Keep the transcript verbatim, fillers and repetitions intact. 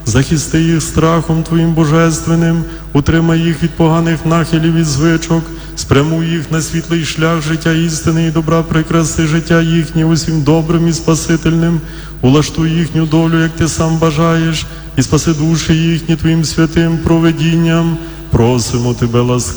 Захисти їх страхом Твоїм божественним, утримай їх від поганих нахилів і звичок, спрямуй їх на світлий шлях життя істини і добра, прикраси життя їхнє усім добрим і спасительним, улаштуй їхню долю, як Ти сам бажаєш, і спаси душі їхні Твоїм святим провидінням. Просимо Тебе ласкаво.